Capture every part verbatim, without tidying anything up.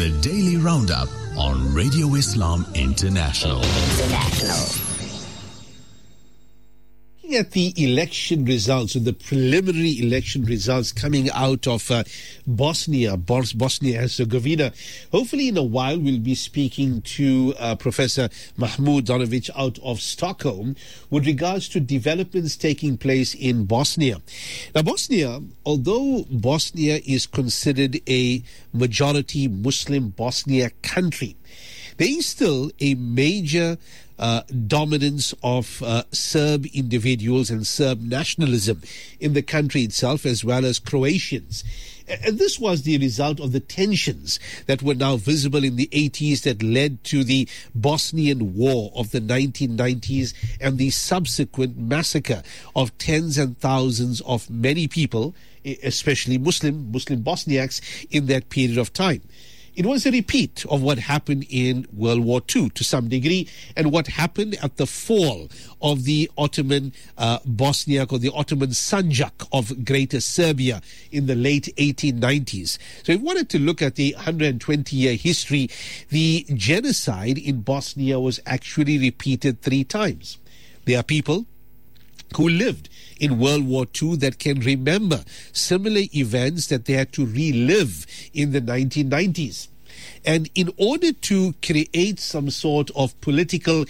The Daily Roundup on Radio Islam International. International. Looking at the election results, or the preliminary election results coming out of uh, Bosnia, Bos- Bosnia-Herzegovina. Hopefully in a while we'll be speaking to uh, Professor Mahmoud Donovic out of Stockholm with regards to developments taking place in Bosnia. Now Bosnia, although Bosnia is considered a majority Muslim Bosnia country, there is still a major Uh, dominance of uh, Serb individuals and Serb nationalism in the country itself, as well as Croatians. And this was the result of the tensions that were now visible in the eighties that led to the Bosnian War of the nineteen nineties and the subsequent massacre of tens and thousands of many people, especially Muslim, Muslim Bosniaks, in that period of time. It was a repeat of what happened in World War Two to some degree, and what happened at the fall of the Ottoman uh, Bosniak or the Ottoman Sanjak of Greater Serbia in the late eighteen nineties. So if we wanted to look at the one hundred twenty year history, the genocide in Bosnia was actually repeated three times. There are people who lived in World War Two that can remember similar events that they had to relive in the nineteen nineties. And in order to create some sort of political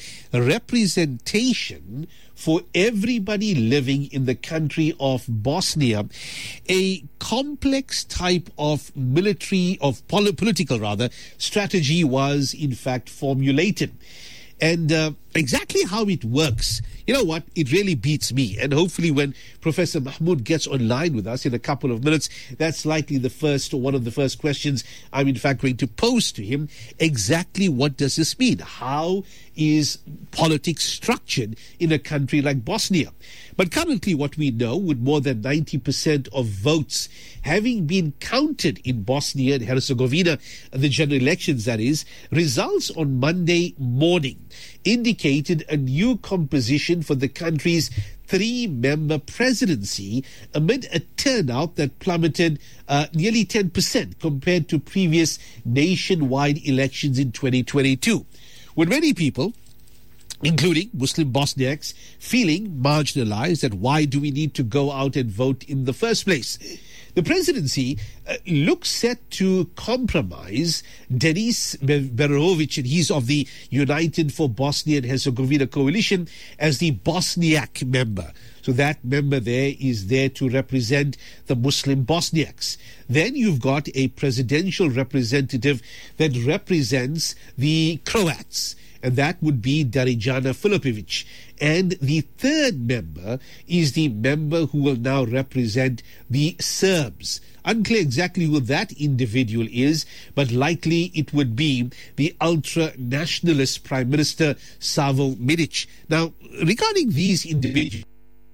representation for everybody living in the country of Bosnia, a complex type of military, of pol- political rather, strategy was in fact formulated. And uh, exactly how it works, you know what, it really beats me. And hopefully when Professor Mahmoud gets online with us in a couple of minutes, that's likely the first or one of the first questions I'm in fact going to pose to him. Exactly what does this mean? How is politics structured in a country like Bosnia? But currently what we know, with more than ninety percent of votes having been counted in Bosnia and Herzegovina, the general elections that is, results on Monday morning indicated a new composition for the country's three-member presidency amid a turnout that plummeted uh, nearly ten percent compared to previous nationwide elections in twenty twenty-two. With many people, including Muslim Bosniaks, feeling marginalized, that why do we need to go out and vote in the first place? The presidency uh, looks set to compromise Denis Berovic, and he's of the United for Bosnia and Herzegovina coalition, as the Bosniak member. So that member there is there to represent the Muslim Bosniaks. Then you've got a presidential representative that represents the Croats, and that would be Darijana Filipovic. And the third member is the member who will now represent the Serbs. Unclear exactly who that individual is, but likely it would be the ultra-nationalist Prime Minister Savo Milic. Now, regarding these individuals,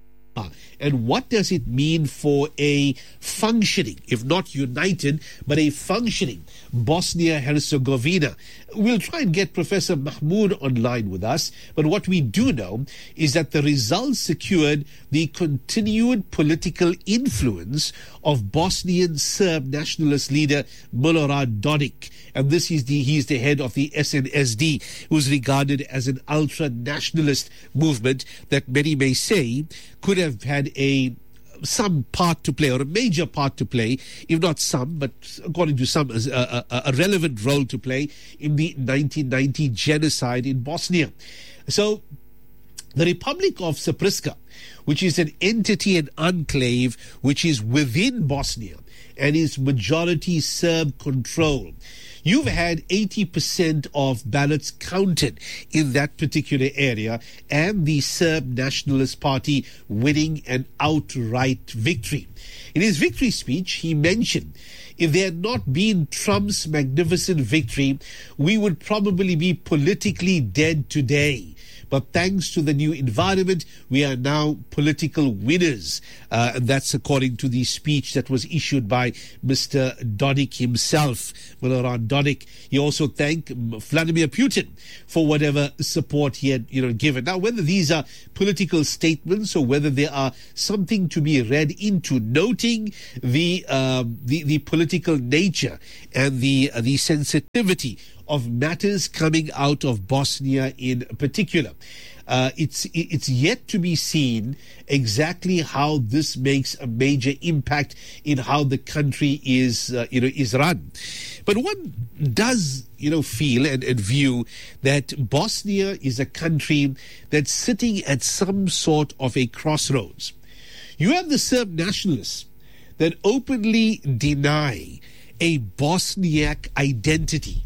and what does it mean for a functioning, if not united, but a functioning Bosnia-Herzegovina? We'll try and get Professor Mahmoud online with us, but what we do know is that the results secured the continued political influence of Bosnian Serb nationalist leader Milorad Dodik, and this is the he's the head of the S N S D, who's regarded as an ultra-nationalist movement that many may say could have had a some part to play, or a major part to play, if not some, but according to some, a, a, a relevant role to play in the nineteen ninety genocide in Bosnia. So the Republic of Srpska, which is an entity and enclave which is within Bosnia and is majority Serb control, you've had eighty percent of ballots counted in that particular area, and the Serb Nationalist Party winning an outright victory. In his victory speech, he mentioned, if there had not been Trump's magnificent victory, we would probably be politically dead today. but thanks to the new environment, we are now political winners. Uh, and that's according to the speech that was issued by Mister Dodik himself, Milorad Dodik. He also thanked Vladimir Putin for whatever support he had, you know, given. Now, whether these are political statements or whether they are something to be read into, noting the um, the, the political nature and the uh, the sensitivity of matters coming out of Bosnia in particular. Uh, it's it's yet to be seen exactly how this makes a major impact in how the country is uh, you know is run. But one does you know feel and, and view that Bosnia is a country that's sitting at some sort of a crossroads. You have the Serb nationalists that openly deny a Bosniak identity,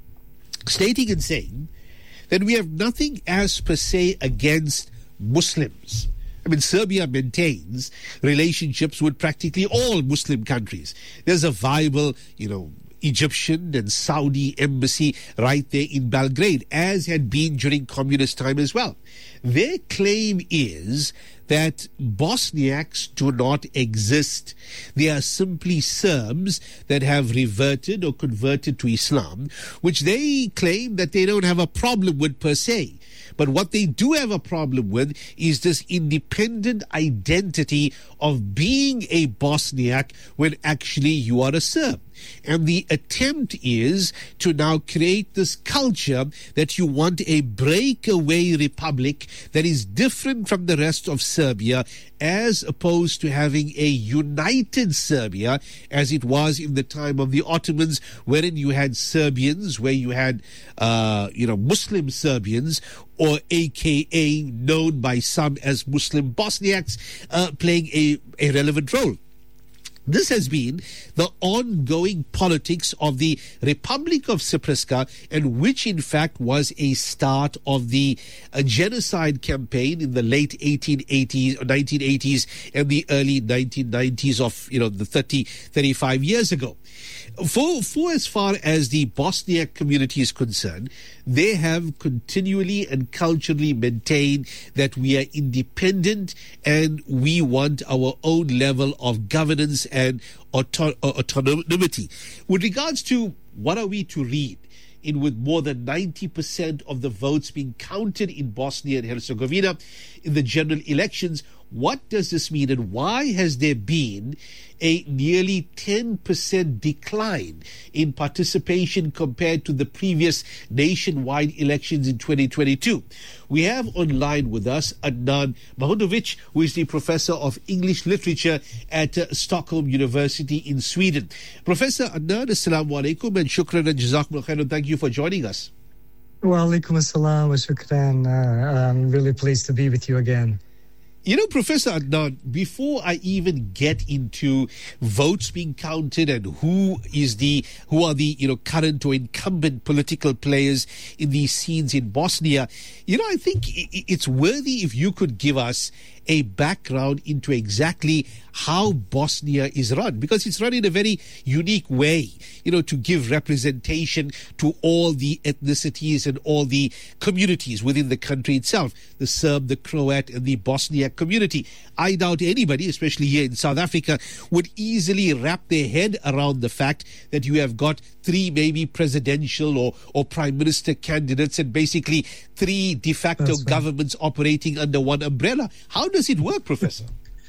stating and saying that we have nothing as per se against Muslims. I mean, Serbia maintains relationships with practically all Muslim countries. There's a viable, you know, Egyptian and Saudi embassy right there in Belgrade, as had been during communist time as well. Their claim is that Bosniaks do not exist. They are simply Serbs that have reverted or converted to Islam, which they claim that they don't have a problem with per se. But what they do have a problem with is this independent identity of being a Bosniak when actually you are a Serb. And the attempt is to now create this culture that you want a breakaway republic that is different from the rest of Serbia, as opposed to having a united Serbia as it was in the time of the Ottomans, wherein you had Serbians, where you had, uh, you know, Muslim Serbians, or A K A known by some as Muslim Bosniaks, uh, playing a, a relevant role. This has been the ongoing politics of the Republic of Srpska, and which in fact was a start of the uh, genocide campaign in the late eighteen eighties, nineteen eighties and the early nineteen nineties of, you know, the thirty, thirty-five years ago. For, for as far as the Bosniak community is concerned, they have continually and culturally maintained that we are independent and we want our own level of governance and auto- autonomy. With regards to what are we to read, in with more than ninety percent of the votes being counted in Bosnia and Herzegovina in the general elections, what does this mean, and why has there been a nearly ten percent decline in participation compared to the previous nationwide elections in twenty twenty-two? We have online with us Adnan Mahunovic, who is the professor of English literature at uh, Stockholm University in Sweden. Professor Adnan, assalamu alaikum and shukran and jazakumullah khairan. Thank you for joining us. Wa alaikum assalam wa shukran. Uh, I'm really pleased to be with you again. You know, Professor Adnan, before I even get into votes being counted and who is the who are the you know current or incumbent political players in these scenes in Bosnia, you know, I think it's worthy if you could give us a background into exactly how Bosnia is run, because it's run in a very unique way, you know, to give representation to all the ethnicities and all the communities within the country itself, the Serb, the Croat, and the Bosniak community. I doubt anybody, especially here in South Africa, would easily wrap their head around the fact that you have got three maybe presidential or, or prime minister candidates and basically three de facto That's governments right. operating under one umbrella. How does it work, Professor?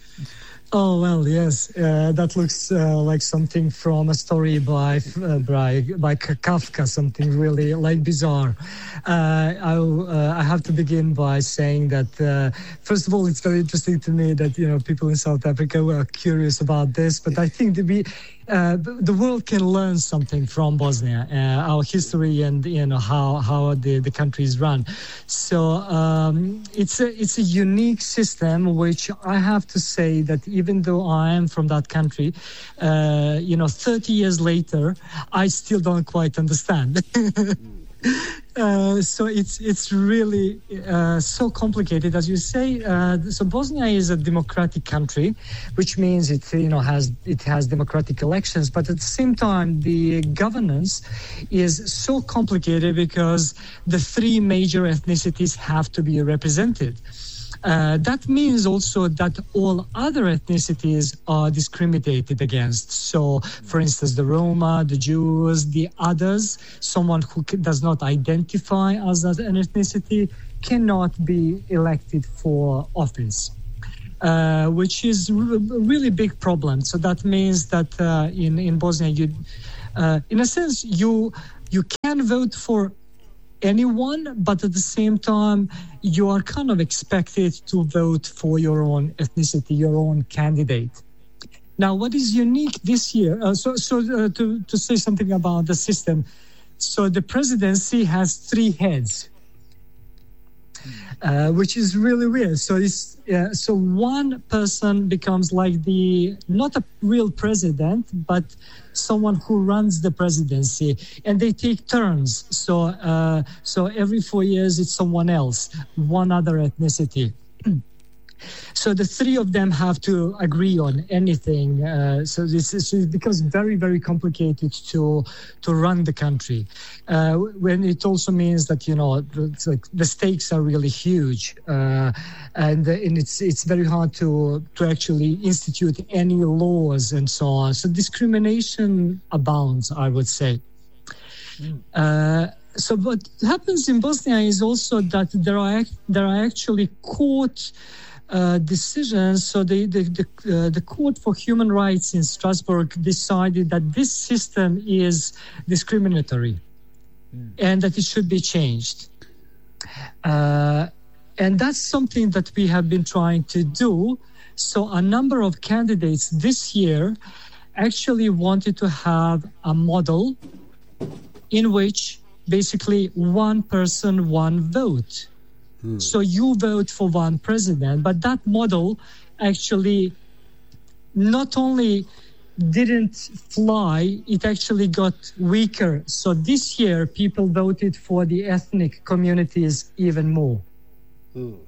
Oh, well, yes. Uh, that looks uh, like something from a story by uh, by, by Kafka, something really like bizarre. Uh, I'll, uh, I have to begin by saying that, uh, first of all, it's very interesting to me that, you know, people in South Africa were curious about this, but I think that we... Uh, the world can learn something from Bosnia, uh, our history and you know how how the, the country is run. So um, it's a it's a unique system, which I have to say that even though I am from that country, uh, you know, thirty years later, I still don't quite understand. Uh, so it's it's really uh, so complicated, as you say. Uh, so Bosnia is a democratic country, which means it you know has it has democratic elections, but at the same time, the governance is so complicated because the three major ethnicities have to be represented. Uh, that means also that all other ethnicities are discriminated against. So, for instance, the Roma, the Jews, the others, someone who c- does not identify as an ethnicity cannot be elected for office, uh, which is a r- really big problem. So that means that uh, in, in Bosnia, you, uh, in a sense, you you can vote for anyone, but at the same time, you are kind of expected to vote for your own ethnicity, your own candidate. Now, what is unique this year, uh, so, so uh, to, to say something about the system, so the presidency has three heads, uh, which is really weird. So it's, uh, so one person becomes like the, not a real president, but someone who runs the presidency, and they take turns. So, uh, so every four years it's someone else, one other ethnicity. So the three of them have to agree on anything. Uh, so this is, it becomes very, very complicated to to run the country. Uh, when it also means that you know it's like the stakes are really huge, uh, and and it's it's very hard to to actually institute any laws and so on. So discrimination abounds, I would say. Mm. Uh, so what happens in Bosnia is also that there are there are actually court Uh, decisions. So the the the, uh, the Court for Human Rights in Strasbourg decided that this system is discriminatory, mm. and that it should be changed. Uh, and that's something that we have been trying to do. So a number of candidates this year actually wanted to have a model in which basically one person, one vote. Hmm. So you vote for one president, but that model actually not only didn't fly, it actually got weaker. So this year, people voted for the ethnic communities even more. Hmm.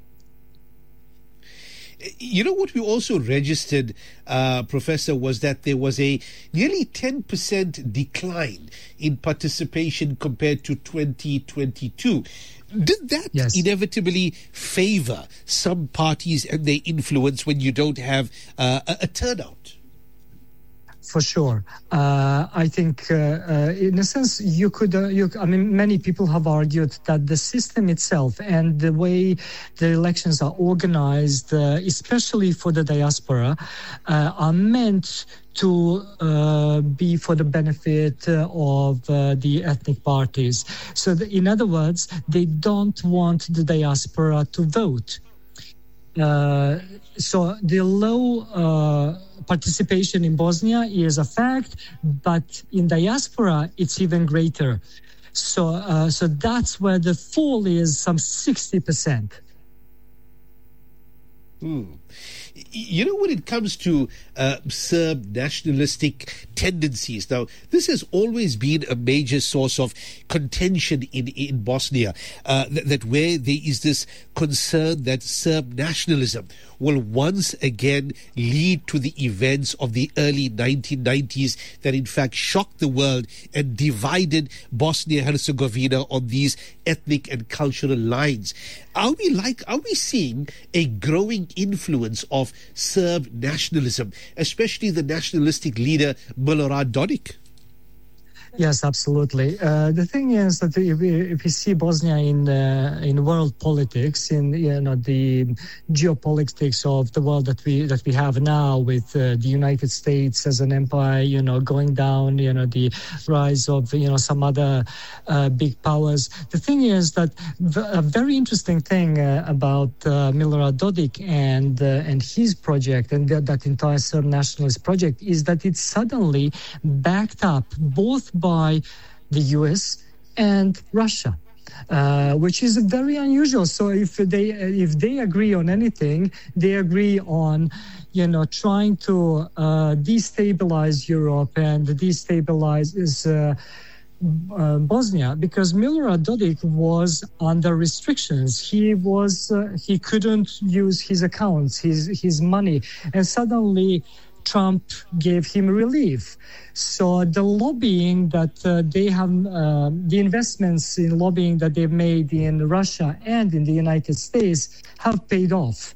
You know what we also registered, uh, Professor, was that there was a nearly ten percent decline in participation compared to twenty twenty-two. Did that yes. inevitably favor some parties and their influence when you don't have uh, a, a turnout? For sure. Uh, I think, uh, uh, in a sense, you could, uh, you, I mean, many people have argued that the system itself and the way the elections are organized, uh, especially for the diaspora, uh, are meant to uh, be for the benefit uh, of uh, the ethnic parties. So the, in other words, they don't want the diaspora to vote. Uh, so the low uh, participation in Bosnia is a fact, but in diaspora, it's even greater. So, uh, so that's where the fall is some sixty percent. Hmm. You know, when it comes to uh, Serb nationalistic tendencies, now, this has always been a major source of contention in, in Bosnia, uh, that, that where there is this concern that Serb nationalism will once again lead to the events of the early nineteen nineties that in fact shocked the world and divided Bosnia-Herzegovina on these ethnic and cultural lines. Are we like, are we seeing a growing influence of Serb nationalism, especially the nationalistic leader Milorad Dodik? Yes, absolutely. Uh, the thing is that if we, if we see Bosnia in uh, in world politics, in you know the geopolitics of the world that we that we have now, with uh, the United States as an empire, you know, going down, you know, the rise of you know some other uh, big powers. The thing is that the, a very interesting thing uh, about uh, Milorad Dodik and uh, and his project and that, that entire Serb nationalist project is that it's suddenly backed up both by the U S and Russia, uh, which is very unusual. So if they if they agree on anything, they agree on, you know, trying to uh, destabilize Europe and destabilize is. Uh, uh, Bosnia, because Milorad Dodik was under restrictions. He was uh, he couldn't use his accounts, his his money, and suddenly Trump gave him relief. So the lobbying that uh, they have, uh, the investments in lobbying that they've made in Russia and in the United States have paid off.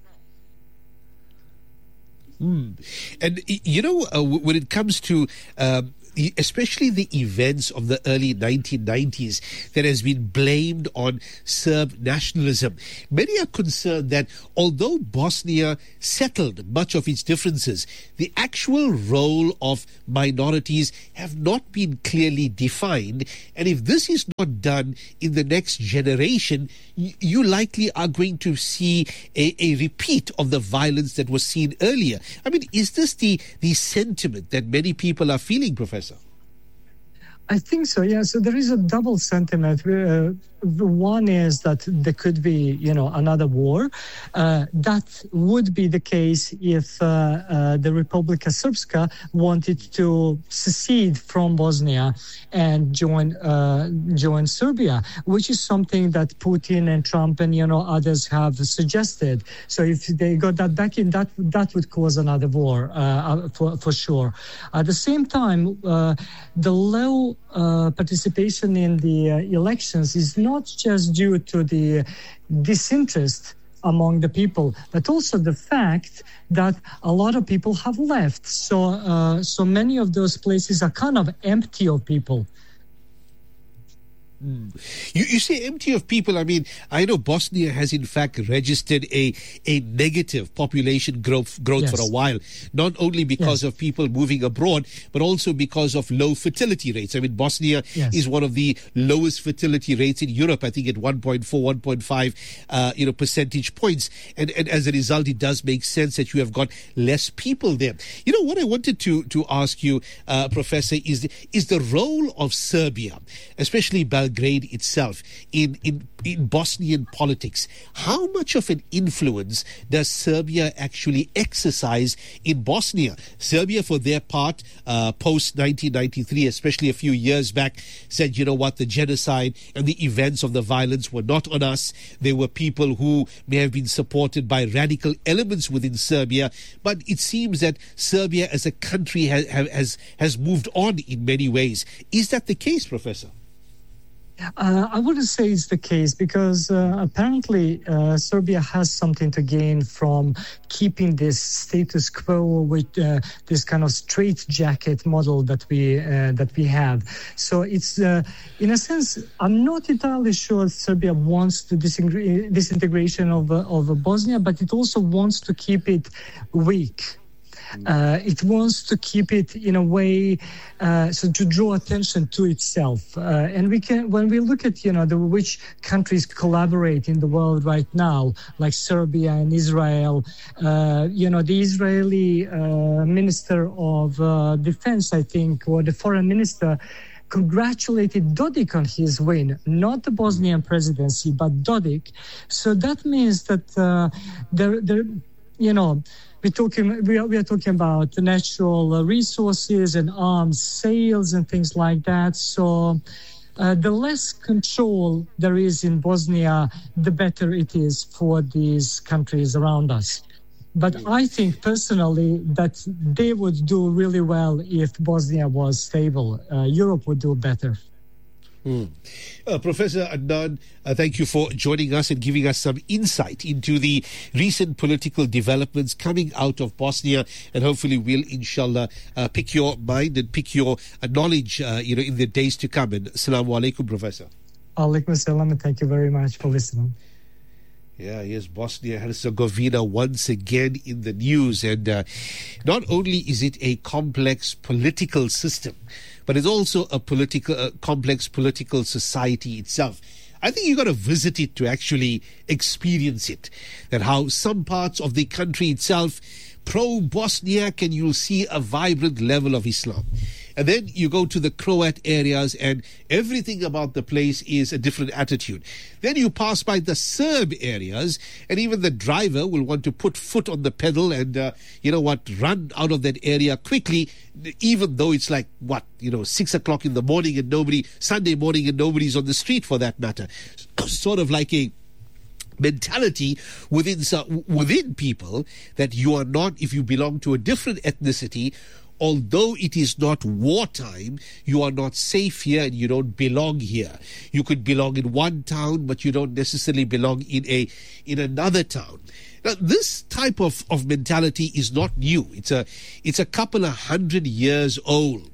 Mm. And, you know, uh, when it comes to um, especially the events of the early nineteen nineties that has been blamed on Serb nationalism, many are concerned that although Bosnia settled much of its differences, the actual role of minorities have not been clearly defined. And if this is not done in the next generation, you likely are going to see a, a repeat of the violence that was seen earlier. I mean, is this the, the sentiment that many people are feeling, Professor? I think so, yeah. So there is a double sentiment. Uh, one is that there could be, you know, another war. Uh, that would be the case if uh, uh, the Republika Srpska wanted to secede from Bosnia and join uh, join Serbia, which is something that Putin and Trump and, you know, others have suggested. So if they got that back in, that that would cause another war uh, for for sure. At the same time, uh, the low uh, participation in the uh, elections is not not just due to the disinterest among the people, but also the fact that a lot of people have left. So, uh, so many of those places are kind of empty of people. Mm. You, you say empty of people. I mean, I know Bosnia has in fact registered a, a negative population growth, growth yes. for a while, not only because yes. of people moving abroad, but also because of low fertility rates. I mean, Bosnia yes. is one of the lowest fertility rates in Europe, I think at one point four, one point five uh, you know, percentage points. And, and as a result, it does make sense that you have got less people there. You know, what I wanted to, to ask you, uh, Professor, is the, is the role of Serbia, especially Belgrade, Belgrade itself in, in, in Bosnian politics. How much of an influence does Serbia actually exercise in Bosnia? Serbia, for their part, uh, post nineteen ninety-three, especially a few years back, said, you know what, the genocide and the events of the violence were not on us. There were people who may have been supported by radical elements within Serbia, but it seems that Serbia as a country has, has, has moved on in many ways. Is that the case, Professor? Uh, I wouldn't say it's the case because uh, apparently uh, Serbia has something to gain from keeping this status quo with uh, this kind of straitjacket model that we uh, that we have. So it's, uh, in a sense, I'm not entirely sure Serbia wants the disintegration of uh, of Bosnia, but it also wants to keep it weak. Uh, it wants to keep it in a way, uh, so to draw attention to itself. Uh, and we can, when we look at, you know, the, which countries collaborate in the world right now, like Serbia and Israel, uh, you know, the Israeli uh, Minister of uh, Defense, I think, or the foreign minister, congratulated Dodik on his win, not the Bosnian presidency, but Dodik. So that means that uh, there, there, you know, We're talking, we are, we are talking about natural resources and arms sales and things like that. So uh, the less control there is in Bosnia, the better it is for these countries around us. But I think personally that they would do really well if Bosnia was stable. Uh, Europe would do better. Hmm. Uh, Professor Adnan, uh, thank you for joining us and giving us some insight into the recent political developments coming out of Bosnia, and hopefully we'll, inshallah, uh, pick your mind and pick your uh, knowledge, uh, you know, in the days to come. And Assalamu alaikum, Professor. Alaikum salam, and thank you very much for listening. Yeah, yes, Bosnia-Herzegovina once again in the news. And uh, not only is it a complex political system, but it's also a political, uh, complex political society itself. I think you've got to visit it to actually experience it. That how some parts of the country itself, pro-Bosniak, and you'll see a vibrant level of Islam. And then you go to the Croat areas and everything about the place is a different attitude. Then you pass by the Serb areas and even the driver will want to put foot on the pedal and, uh, you know what, run out of that area quickly, even though it's like, what, you know, six o'clock in the morning and nobody, Sunday morning and nobody's on the street for that matter. Sort of like a mentality within within people that you are not, if you belong to a different ethnicity, although it is not wartime, you are not safe here and you don't belong here. You could belong in one town, but you don't necessarily belong in a in another town. Now, this type of, of mentality is not new. It's a it's a couple of hundred years old.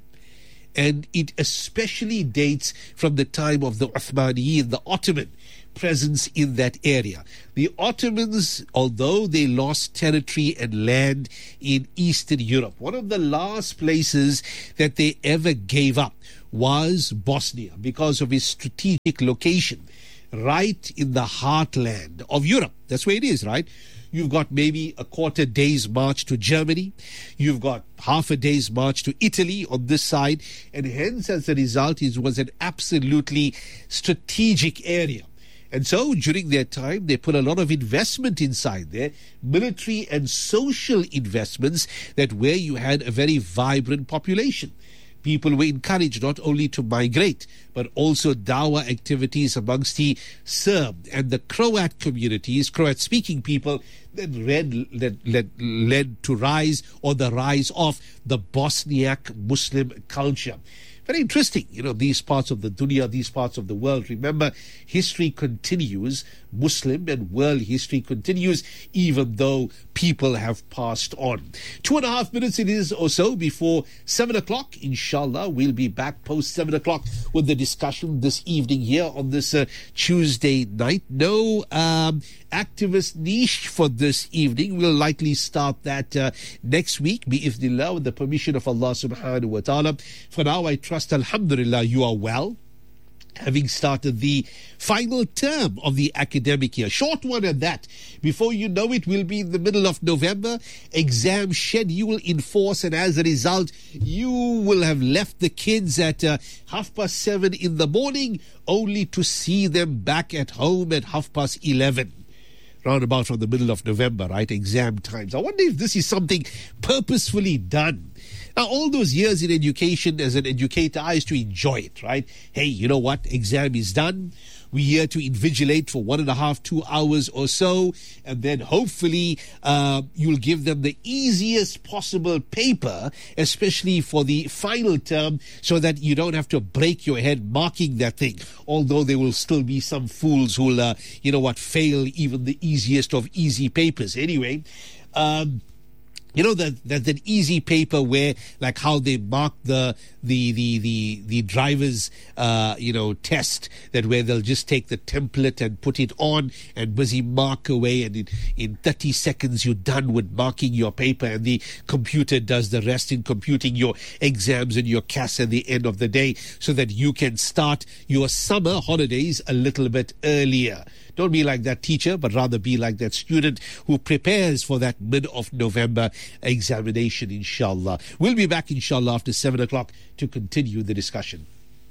And it especially dates from the time of the Uthmaniyin, the Ottoman presence in that area. The Ottomans, although they lost territory and land in Eastern Europe, one of the last places that they ever gave up was Bosnia because of its strategic location, right in the heartland of Europe. That's where it is, right? You've got maybe a quarter day's march to Germany. You've got half a day's march to Italy on this side. And hence, as a result, it was an absolutely strategic area. And so during their time, they put a lot of investment inside there, military and social investments, that where you had a very vibrant population. People were encouraged not only to migrate, but also dawah activities amongst the Serb and the Croat communities, Croat-speaking people, that led, led, led, led to rise or the rise of the Bosniak Muslim culture. Very interesting, you know, these parts of the dunya, these parts of the world. Remember, history continues, Muslim and world history continues, even though people have passed on. Two and a half minutes it is or so before seven o'clock. Inshallah, we'll be back post seven o'clock with the discussion this evening here on this uh, Tuesday night. No um, activist niche for this evening. We'll likely start that uh, next week, bi'ithnillah, with the permission of Allah subhanahu wa ta'ala. For now, I trust, alhamdulillah, you are well, having started the final term of the academic year. Short one at that. Before you know it, we'll be in the middle of November. Exam schedule in force, and as a result, you will have left the kids at uh, half past seven in the morning, only to see them back at home at half past eleven. Round about from the middle of November, right? Exam times. I wonder if this is something purposefully done. Now, all those years in education, as an educator, I used to enjoy it, right? Hey, you know what? Exam is done. We're here to invigilate for one and a half, two hours or so. And then hopefully uh, you'll give them the easiest possible paper, especially for the final term, so that you don't have to break your head marking that thing. Although there will still be some fools who'll, uh, you know what, fail even the easiest of easy papers. Anyway, um, you know, that that that easy paper where, like, how they mark the the the the, the driver's uh, you know test, that where they'll just take the template and put it on and busy mark away, and in, in thirty seconds you're done with marking your paper, and the computer does the rest in computing your exams and your C A S at the end of the day, so that you can start your summer holidays a little bit earlier. Don't be like that teacher, but rather be like that student who prepares for that mid of November examination, inshallah. We'll be back, inshallah, after seven o'clock to continue the discussion.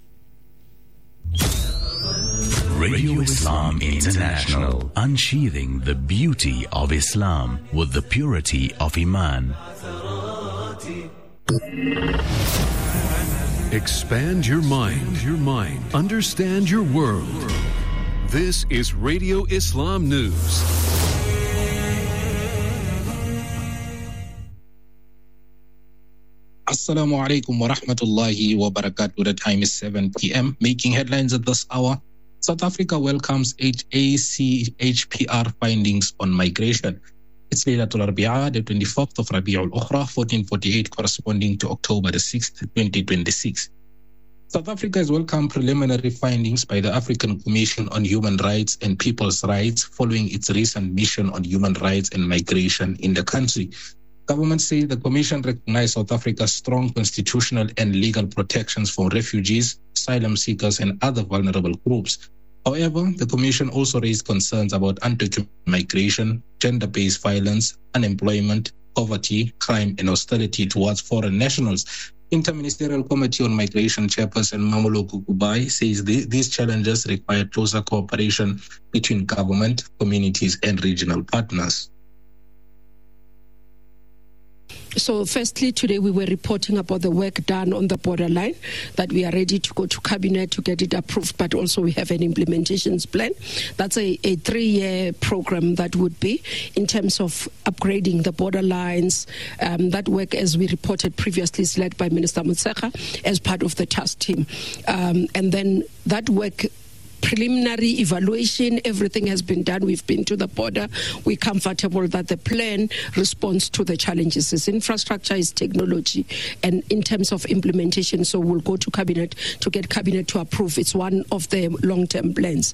Radio Islam International, unsheathing the beauty of Islam with the purity of Iman. Expand your mind, your mind. Understand your world. This is Radio Islam News. Assalamu alaikum wa rahmatullahi wa barakatuh. The time is seven p.m. Making headlines at this hour. South Africa welcomes eight A C H P R findings on migration. It's Laylatul Arbi'a, the twenty-fourth of Rabi'ul Ukhra, fourteen forty-eight, corresponding to October the sixth, twenty twenty-six. South Africa has welcomed preliminary findings by the African Commission on Human Rights and People's Rights following its recent mission on human rights and migration in the country. Government says the Commission recognized South Africa's strong constitutional and legal protections for refugees, asylum seekers, and other vulnerable groups. However, the Commission also raised concerns about undocumented migration, gender-based violence, unemployment, poverty, crime, and hostility towards foreign nationals. Interministerial Committee on Migration Chairperson Mamoloko Kubai says the, these challenges require closer cooperation between government, communities, and regional partners. So firstly, today we were reporting about the work done on the borderline, that we are ready to go to cabinet to get it approved, but also we have an implementations plan. That's a, a three-year program that would be in terms of upgrading the borderlines. Um, that work, as we reported previously, is led by Minister Motshekga as part of the task team. Um, and then that work, preliminary evaluation, everything has been done. We've been to the border. We're comfortable that the plan responds to the challenges. It's infrastructure, it's technology, and in terms of implementation, so we'll go to cabinet to get cabinet to approve. It's one of the long-term plans.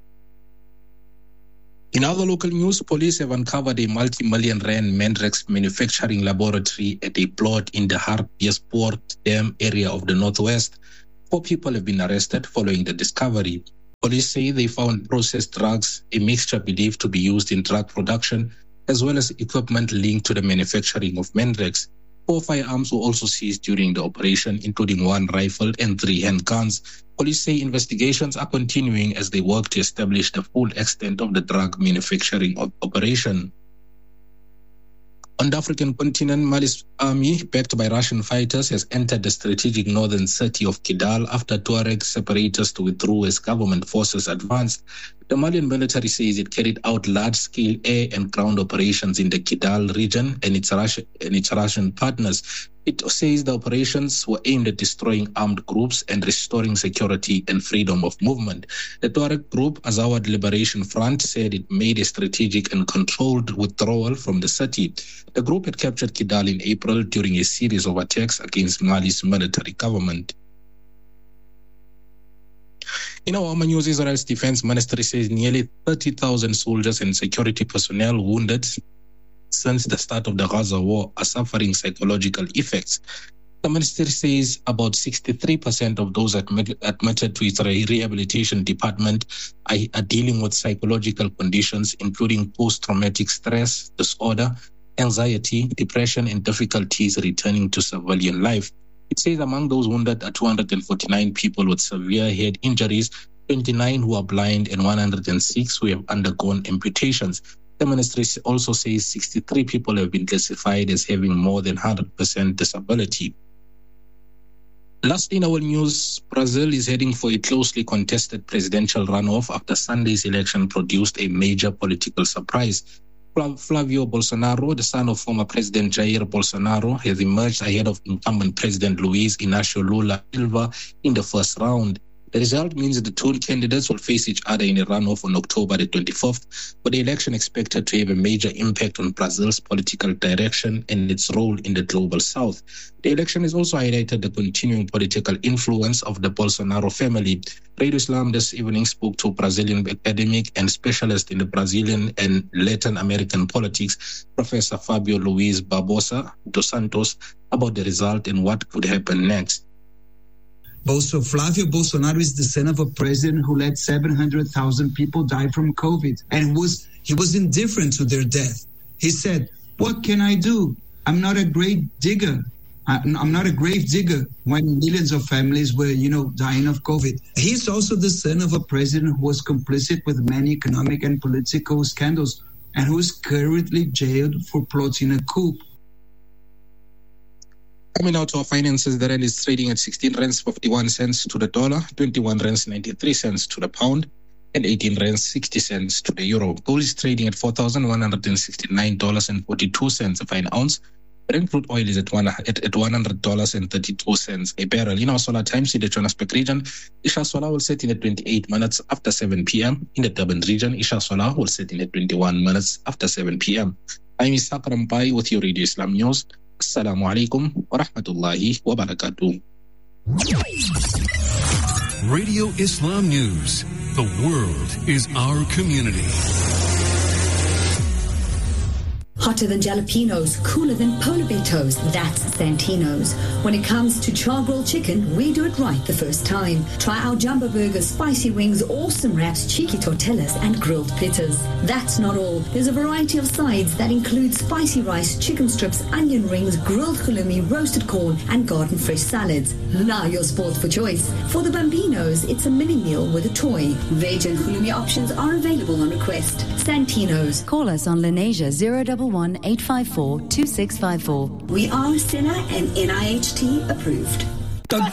In other local news, police have uncovered a multi-million rand Mendrex manufacturing laboratory at a plot in the Hartbeespoort Dam area of the Northwest. Four people have been arrested following the discovery. Police say they found processed drugs, a mixture believed to be used in drug production, as well as equipment linked to the manufacturing of Mendrex. Four firearms were also seized during the operation, including one rifle and three handguns. Police say investigations are continuing as they work to establish the full extent of the drug manufacturing operation. On the African continent, Mali's army, backed by Russian fighters, has entered the strategic northern city of Kidal after Tuareg separatists withdrew as government forces advanced. The Malian military says it carried out large-scale air and ground operations in the Kidal region and its, Russia, and its Russian partners. It says the operations were aimed at destroying armed groups and restoring security and freedom of movement. The Tuareg group, Azawad Liberation Front, said it made a strategic and controlled withdrawal from the city. The group had captured Kidal in April during a series of attacks against Mali's military government. In our news, Israel's defense ministry says nearly thirty thousand soldiers and security personnel wounded since the start of the Gaza war are suffering psychological effects. The ministry says about sixty-three percent of those admit, admitted to its rehabilitation department are, are dealing with psychological conditions, including post-traumatic stress disorder, anxiety, depression, and difficulties returning to civilian life. It says among those wounded are two hundred forty-nine people with severe head injuries, twenty-nine who are blind, and one hundred six who have undergone amputations. The ministry also says sixty-three people have been classified as having more than one hundred percent disability. Lastly, in our news, Brazil is heading for a closely contested presidential runoff after Sunday's election produced a major political surprise. Flavio Bolsonaro, the son of former President Jair Bolsonaro, has emerged ahead of incumbent President Luiz Inácio Lula Silva in the first round. The result means that the two candidates will face each other in a runoff on October the twenty-fourth, with the election expected to have a major impact on Brazil's political direction and its role in the global south. The election has also highlighted the continuing political influence of the Bolsonaro family. Radio Islam this evening spoke to Brazilian academic and specialist in the Brazilian and Latin American politics, Professor Fabio Luiz Barbosa dos Santos, about the result and what could happen next. Also, Flavio Bolsonaro is the son of a president who let seven hundred thousand people die from COVID, and was he was indifferent to their death. He said, "What can I do? I'm not a grave digger. I'm not a grave digger," when millions of families were, you know, dying of COVID. He's also the son of a president who was complicit with many economic and political scandals and who is currently jailed for plotting a coup. Coming out to our finances, the rand is trading at sixteen rands fifty-one cents to the dollar, twenty-one rands ninety-three cents to the pound, and eighteen rands sixty cents to the euro. Gold is trading at four thousand one hundred sixty-nine dollars and forty-two cents a fine ounce. Brent crude oil is at one at, at one hundred dollars and thirty-two cents a barrel. In our solar times in the Johannesburg region, Isha Solar will set in at twenty-eight minutes after seven p.m. In the Durban region, Isha Solar will set in at twenty-one minutes after seven p.m. I'm Ishaq Rampai with your Radio Islam News. Assalamu alaikum wa rahmatullahi wa barakatuh. Radio Islam News. The world is our community. Hotter than jalapenos, cooler than polar bear toes. That's Santino's. When it comes to char-grilled chicken, we do it right the first time. Try our jumbo burgers, spicy wings, awesome wraps, cheeky tortillas, and grilled pitas. That's not all. There's a variety of sides that include spicy rice, chicken strips, onion rings, grilled halloumi, roasted corn, and garden fresh salads. Now you're spoiled for choice. For the Bambinos, it's a mini meal with a toy. Veg and halloumi options are available on request. Santino's. Call us on Lenasia zero one one, eight five four, two six five four. We are S E N A and N I H T approved.